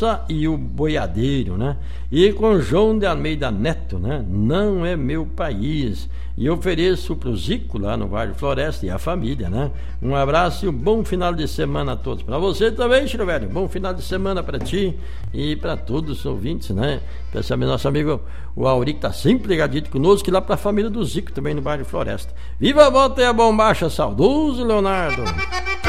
Força e o Boiadeiro, né? E com João de Almeida Neto, né? Não é meu país. E ofereço pro Zico lá no Vale Floresta e a família, né? Um abraço e um bom final de semana a todos. Para você também, Chico Velho, bom final de semana para ti e para todos os ouvintes, né? Especialmente nosso amigo o Auri, que tá sempre ligadito conosco, e lá para a família do Zico também no Vale Floresta. Viva a volta e a bombacha, saudoso Leonardo!